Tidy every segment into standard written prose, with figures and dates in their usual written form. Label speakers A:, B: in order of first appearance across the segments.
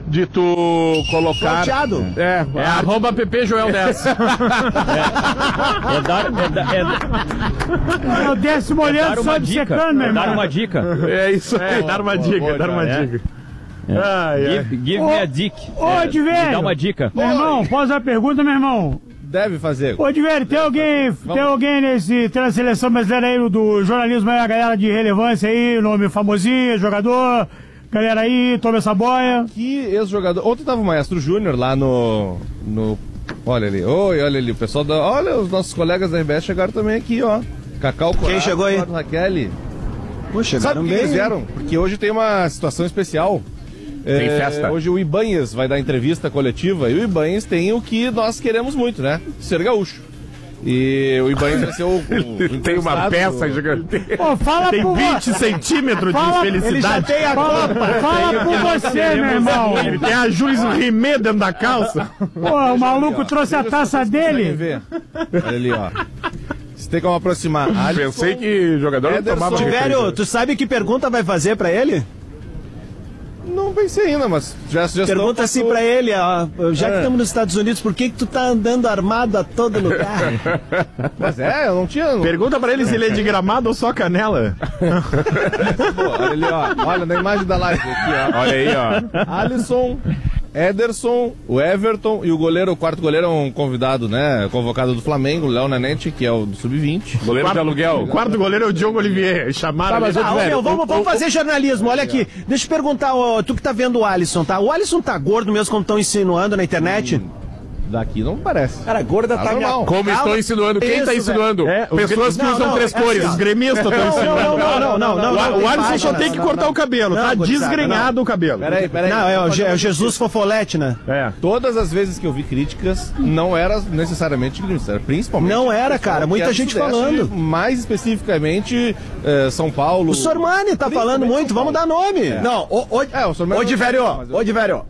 A: de tu colocar...
B: Salteado.
A: É arroba @ppjoel10.
C: É o décimo olhando só de secando, meu irmão.
D: Dar uma dica.
A: É isso aí, dar uma dica, dar uma dica.
D: Give me a dick.
C: Ô, Diverio.
D: Dá uma dica.
C: Meu irmão, posso a pergunta, meu irmão?
E: Deve fazer.
C: Ô, Diverio, tem alguém na seleção brasileira aí do jornalismo aí, a galera de relevância aí, nome famosinho, jogador, galera aí, toma essa boia.
E: Que ex-jogador. Ontem tava o Maestro Júnior lá no... Olha ali, olha ali, o pessoal da... Olha, os nossos colegas da RBS chegaram também aqui, ó. Cacau Corado.
B: Quem chegou aí?
E: Raquel.
B: Pô, chegaram
E: Sabe o que eles vieram? Porque hoje tem uma situação especial.
A: Tem festa.
E: Hoje o Ibanez vai dar entrevista coletiva e o Ibanez tem o que nós queremos muito, né? Ser gaúcho. E o Ibanez vai ser o
A: tem uma peça gigante.
C: Pô, fala
A: Tem
C: por
A: 20 centímetros de felicidade.
B: Ele já tem a Copa.
C: Fala por você, meu irmão.
A: Ele tem a Jules Rimet dentro da calça.
C: Pô, o maluco trouxe a taça dele.
E: Ver. Olha ali, ó. Você tem como aproximar.
A: Pensei que o jogador não tomava...
B: Tivério, tu sabe que pergunta vai fazer pra ele?
E: Não pensei ainda, mas já
B: pergunta assim pra ele, ó, já que estamos nos Estados Unidos, por que tu tá andando armado a todo lugar?
E: Mas eu não tinha...
A: Pergunta pra ele se ele é de Gramado ou só Canela.
E: Pô, olha ali, ó. Olha na imagem da live aqui, ó.
A: Olha aí, ó.
E: Alisson, Ederson, o Everton e o quarto goleiro é um convidado, né? Convocado do Flamengo, o Léo Nanete, que é o do Sub-20.
A: Goleiro de aluguel. O quarto goleiro é o Diogo Olivier. Chamaram ele.
B: Vamos fazer jornalismo. Olha aqui, deixa eu perguntar, tu que tá vendo o Alisson, tá? O Alisson tá gordo mesmo, como estão insinuando na internet?
E: Daqui não parece.
B: Cara, gorda tá minha...
A: Como estão insinuando? Quem tá insinuando? Pessoas que usam três cores. Os gremistas estão insinuando.
B: Não.
A: O Alisson só tem que cortar o cabelo. Tá desgrenhado o cabelo.
E: Peraí.
B: Não, é o Jesus Fofolete, né?
E: Todas as vezes que eu vi críticas, não era necessariamente gremista, era principalmente...
B: Não era, cara. Muita gente falando.
E: Mais especificamente, São Paulo...
B: O Sormani tá falando muito. Vamos dar nome.
F: Não, ô, Diverio.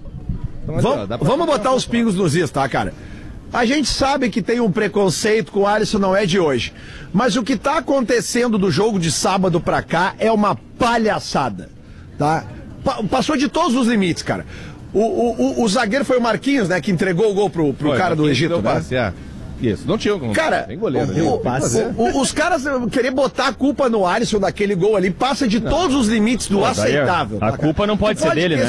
F: Vamos botar os pingos nos is, tá, cara? A gente sabe que tem um preconceito com o Alisson, não é de hoje. Mas o que tá acontecendo do jogo de sábado pra cá é uma palhaçada, tá? Passou de todos os limites, cara. O zagueiro foi o Marquinhos, né, que entregou o gol pro cara do Egito, né?
E: Isso, não tinha como.
F: Cara,
E: tem goleiro,
F: os caras querer botar a culpa no Alisson daquele gol ali passa de todos os limites do aceitável.
D: A culpa não pode ser dele, né?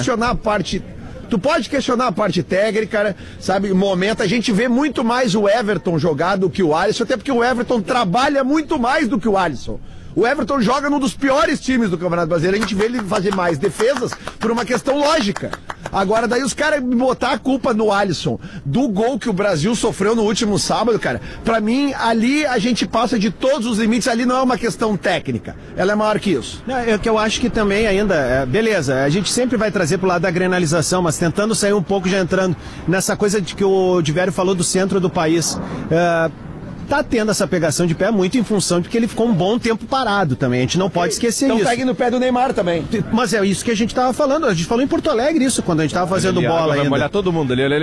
F: Tu pode questionar a parte técnica, sabe? Momento, a gente vê muito mais o Everton jogar do que o Alisson, até porque o Everton trabalha muito mais do que o Alisson. O Everton joga num dos piores times do Campeonato Brasileiro. A gente vê ele fazer mais defesas por uma questão lógica. Agora, daí os caras botar a culpa no Alisson do gol que o Brasil sofreu no último sábado, cara, pra mim, ali a gente passa de todos os limites. Ali não é uma questão técnica. Ela é maior que isso.
B: É que eu acho que também ainda, beleza, a gente sempre vai trazer pro lado da grenalização, mas tentando sair um pouco, já entrando nessa coisa de que o Diverio falou do centro do país. Tá tendo essa pegação de pé muito em função de que ele ficou um bom tempo parado também. A gente não pode esquecer isso.
F: Então pegue no pé do Neymar também.
B: Mas é isso que a gente tava falando. A gente falou em Porto Alegre isso, quando a gente tava fazendo bola ainda.
E: Vai molhar todo mundo ali.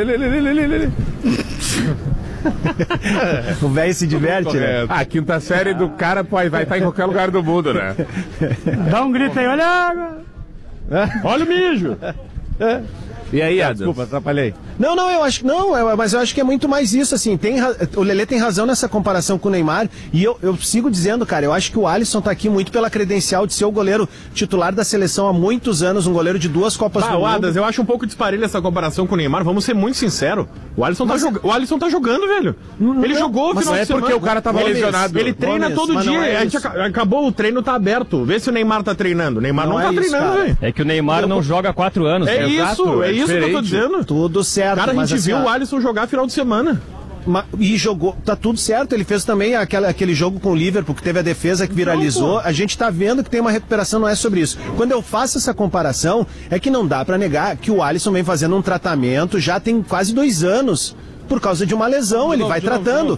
B: O velho se diverte, né?
A: A quinta série do cara vai estar em qualquer lugar do mundo, né?
C: Dá um grito aí, olha a água.
A: Olha o mijo. E aí, Adams?
E: Desculpa, atrapalhei.
B: Não, eu acho que não, mas eu acho que é muito mais isso, assim, o Lelê tem razão nessa comparação com o Neymar, e eu sigo dizendo, cara, eu acho que o Alisson tá aqui muito pela credencial de ser o goleiro titular da seleção há muitos anos, um goleiro de 2 Copas do Mundo.
A: Adams, eu acho um pouco disparelho essa comparação com o Neymar, vamos ser muito sinceros, o Alisson tá jogando, velho. Ele jogou no final de semana.
F: Porque o cara tava lesionado.
A: Ele treina todo dia, acabou, o treino tá aberto, vê se o Neymar tá treinando. O Neymar não tá treinando, velho.
D: É que o Neymar não joga há 4 anos.
A: É isso que eu tô dizendo.
B: Tudo certo.
A: Cara, a gente viu o Alisson jogar final de semana.
B: E jogou, tá tudo certo, ele fez também aquele jogo com o Liverpool, que teve a defesa que viralizou, a gente tá vendo que tem uma recuperação, não é sobre isso. Quando eu faço essa comparação, é que não dá pra negar que o Alisson vem fazendo um tratamento já tem quase 2 anos, por causa de uma lesão, ele vai tratando.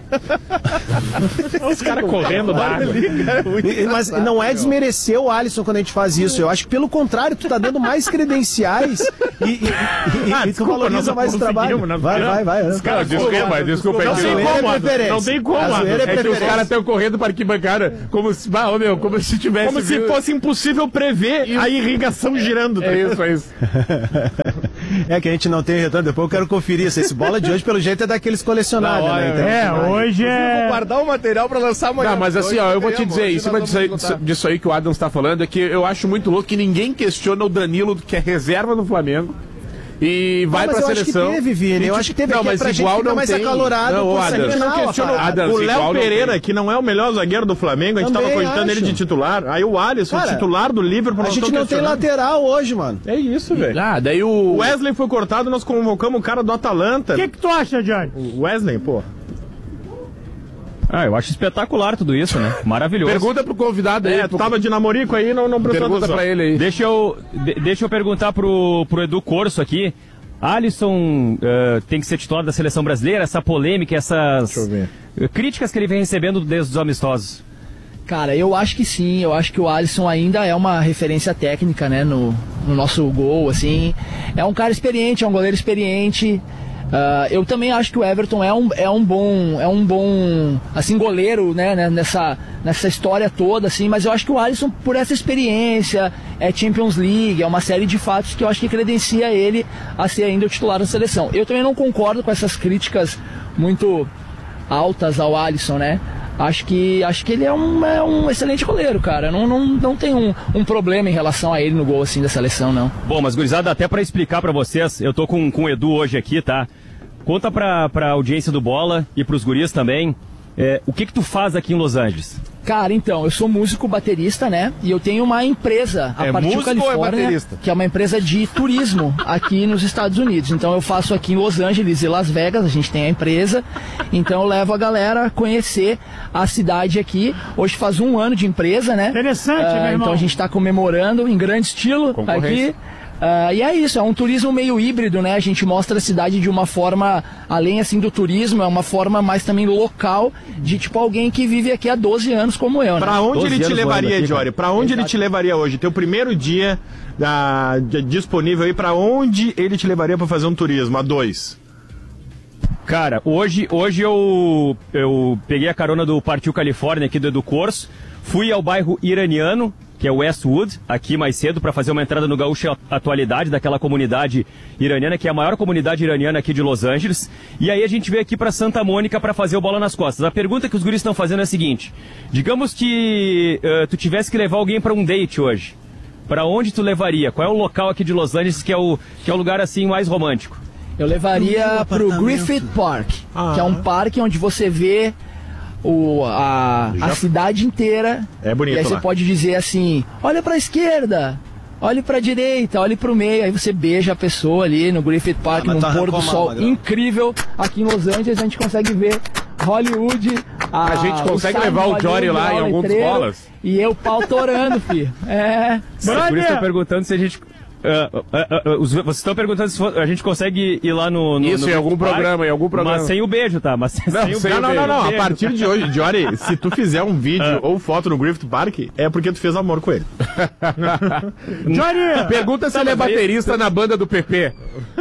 A: Os caras correndo da água.
B: Mas não é desmerecer o Alisson quando a gente faz isso. Eu acho que, pelo contrário, tu tá dando mais credenciais e tu valoriza mais o trabalho. Vai.
A: Desculpa. Não tem como.
G: É que os caras estão correndo para arquibancada como se tivesse...
A: Como se fosse impossível prever a irrigação girando.
G: É isso.
B: É que a gente não tem retorno. Depois eu quero conferir. Esse bola de hoje, pelo jeito, é daqueles colecionáveis, né? Então,
C: hoje é...
E: Vou guardar o material pra lançar amanhã.
G: Não, mas assim, ó, eu vou te dizer, em cima disso aí que o Adams tá falando, é que eu acho muito louco que ninguém questiona o Danilo, que é reserva do Flamengo. E vai pra seleção.
B: Eu acho que teve, Vini. Eu acho que teve.
G: Não, mas
B: pra
G: igual
B: gente
G: não
B: mais
G: tem.
B: acalorado.
G: Não,
B: Adams,
G: não questiono.
A: O Léo Pereira, que não é o melhor zagueiro do Flamengo, a gente tava cogitando ele de titular. Aí o Alisson, titular do Liverpool.
B: A gente não tem lateral hoje, mano.
A: É isso, velho.
G: Daí o
A: Wesley foi cortado, nós convocamos o cara do Atalanta.
C: O que tu acha, Johnny?
A: O Wesley, pô.
D: Eu acho espetacular tudo isso, né? Maravilhoso.
G: Pergunta pro convidado aí.
A: Tu tava de namorico aí, não prestou
G: Pergunta
A: atenção.
G: pra ele aí.
D: Deixa eu perguntar pro Edu Corso aqui. Alisson tem que ser titular da seleção brasileira? Essa polêmica, essas críticas que ele vem recebendo desde os amistosos.
H: Cara, eu acho que sim. Eu acho que o Alisson ainda é uma referência técnica, né? No nosso gol, assim. É um cara experiente, é um goleiro experiente. Eu também acho que o Everton é um bom assim, goleiro, né, nessa história toda, assim, mas eu acho que o Alisson, por essa experiência, é Champions League, é uma série de fatos que eu acho que credencia ele a ser ainda o titular da seleção. Eu também não concordo com essas críticas muito altas ao Alisson, né? Acho que ele é um excelente goleiro, cara. Não tem um problema em relação a ele no gol assim da seleção, não.
D: Bom, mas gurizada, até pra explicar pra vocês, eu tô com o Edu hoje aqui, tá? Conta pra audiência do Bola e pros guris também, o que tu faz aqui em Los Angeles?
H: Cara, então, eu sou músico baterista, né? E eu tenho uma empresa, a Partiu Califórnia, que é uma empresa de turismo aqui nos Estados Unidos. Então eu faço aqui em Los Angeles e Las Vegas, a gente tem a empresa. Então eu levo a galera a conhecer a cidade aqui. Hoje faz 1 ano de empresa, né?
C: Interessante, meu irmão.
H: Então a gente tá comemorando em grande estilo aqui. E é isso, é um turismo meio híbrido, né? A gente mostra a cidade de uma forma, além assim do turismo, é uma forma mais também local, de tipo alguém que vive aqui há 12 anos como eu, né?
A: Pra onde ele te levaria, Jory? Pra onde ele te levaria hoje? Teu primeiro dia disponível aí, pra onde ele te levaria pra fazer um turismo? A 2?
D: Cara, hoje eu peguei a carona do Partiu Califórnia aqui do Edu Corso, fui ao bairro iraniano, que é o Westwood, aqui mais cedo, para fazer uma entrada no Gaúcho Atualidade, daquela comunidade iraniana, que é a maior comunidade iraniana aqui de Los Angeles. E aí a gente veio aqui para Santa Mônica para fazer o Bola nas Costas. A pergunta que os guris estão fazendo é a seguinte: digamos que tu tivesse que levar alguém para um date hoje. Para onde tu levaria? Qual é o local aqui de Los Angeles que é o lugar assim mais romântico?
H: Eu levaria pro Griffith Park, que é um parque onde você vê a cidade inteira.
A: É bonito.
H: E aí você pode dizer assim: olha pra esquerda, olhe pra direita, olhe pro meio. Aí você beija a pessoa ali no Griffith Park, num pôr do sol incrível. Aqui em Los Angeles a gente consegue ver Hollywood.
G: A gente consegue levar o Jory lá em algum dos bolas?
H: E eu pau torando, filho.
D: Por isso estão perguntando se a gente... vocês estão perguntando se a gente consegue ir lá no
G: Isso, em algum programa,
D: Mas sem o beijo, tá? Mas
A: não. A partir de hoje, Jory, se tu fizer um vídeo ou foto no Griffith Park, é porque tu fez amor com ele.
C: Jory!
G: Pergunta se ele é baterista na banda do PP.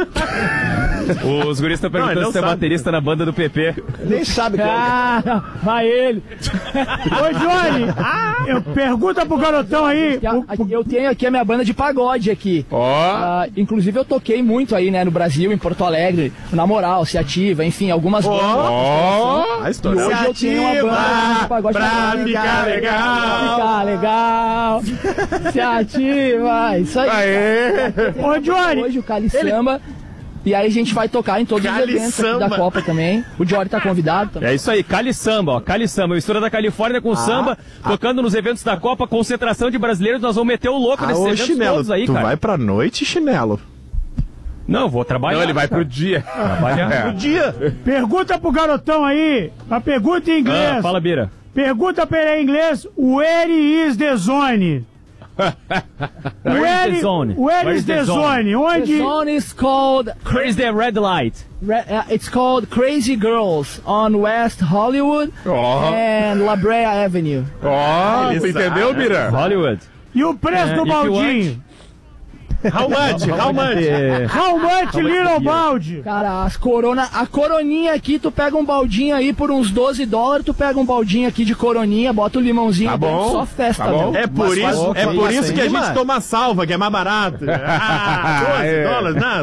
D: Os guris estão perguntando se é baterista na banda do PP.
F: Nem sabe que
H: vai ele.
C: Ô, Jory, pergunta pro garotão aí.
H: Eu tenho aqui a minha banda de pagode aqui. Inclusive eu toquei muito aí, né, no Brasil, em Porto Alegre, na Moral, Se Ativa, enfim, algumas bandas.
A: A história.
H: E hoje eu tenho uma banda de pagode
A: pra ficar
H: legal. Se Ativa, isso aí.
C: Ô, Jory,
H: hoje o Cali Samba. E aí a gente vai tocar em todos os eventos aqui da Copa também. O Jory tá convidado também.
D: É isso aí, Cali Samba, ó. Cali Samba, mistura da Califórnia com samba, tocando nos eventos da Copa, concentração de brasileiros, nós vamos meter o louco nesses eventos
A: Chinelo,
D: todos aí,
A: tu
D: cara.
A: vai pra noite, Chinelo?
D: Não, vou trabalhar.
G: Não, ele vai pro dia.
D: Trabalhar
A: pro dia.
C: Pergunta pro garotão aí, a pergunta em inglês.
D: Fala, Bira.
C: Pergunta pra ele em inglês, where is the zone?
D: Where is the zone?
C: Where is the zone?
H: The
C: Onde?
H: zone is called...
D: Where is the red light?
H: It's called Crazy Girls on West Hollywood and La Brea Avenue.
G: Tu entendeu, Bira?
D: Hollywood.
C: E o preço do baldinho?
A: How much? How much?
C: How much, little balde?
H: Cara, a coroninha aqui, tu pega um baldinho aí por uns $12, tu pega um baldinho aqui de coroninha, bota o limãozinho
G: Tá
H: dentro,
G: bom,
H: só festa,
G: tá bom.
H: meu.
A: É por isso que a gente toma salva, que é mais barato. $12, não.